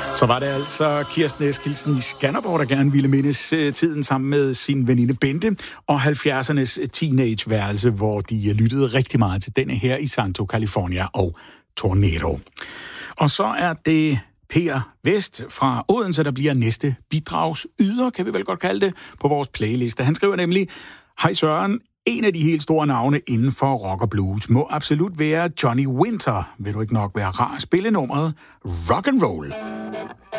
Så var det altså Kirsten Eskildsen i Skanderborg, der gerne ville mindes tiden sammen med sin veninde Bente, og 70'ernes teenageværelse, hvor de lyttede rigtig meget til denne her i Santo, California og Tornado. Og så er det Per Vest fra Odense, der bliver næste bidragsyder, kan vi vel godt kalde det, på vores playliste. Han skriver nemlig: Hej Søren, en af de helt store navne inden for rock og blues må absolut være Johnny Winter. Vil du ikke nok være rar at spille nummeret Rock and Roll?